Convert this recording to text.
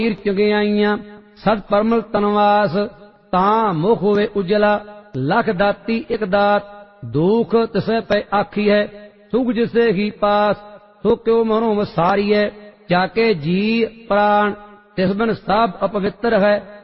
वीर चुगियाइयां सत परमल तनवास तां मुख होवे उजला लख दाती एक दात दुख तिसै पै आखी है सुख जिसे ही पास सो क्यों मनो वसारी है जाके जी प्राण तिस बिन सब अपवित्र है